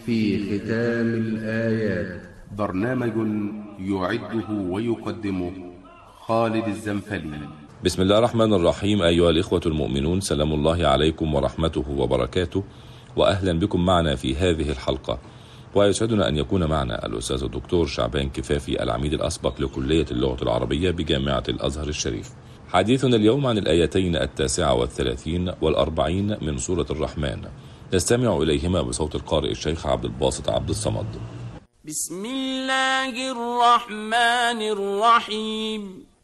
في ختام الآيات، برنامج يعده ويقدمه خالد الزنفلي. بسم الله الرحمن الرحيم. أيها الإخوة المؤمنون، سلام الله عليكم ورحمته وبركاته، وأهلا بكم معنا في هذه الحلقة. ويسعدنا أن يكون معنا الأستاذ الدكتور شعبان كفافي، العميد الأسبق لكلية اللغة العربية بجامعة الأزهر الشريف. حديثنا اليوم عن الآيتين 39 و40 من سورة الرحمن، نستمع إليهما بصوت القارئ الشيخ عبد الباسط عبد الصمد. بسم الله الرحمن الرحيم.